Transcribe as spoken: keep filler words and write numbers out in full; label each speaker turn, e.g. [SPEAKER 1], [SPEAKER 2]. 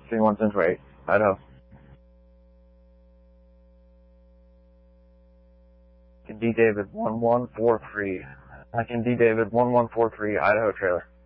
[SPEAKER 1] three one Central eight, Idaho. D David one one four three. I can D David one one four three, Idaho trailer.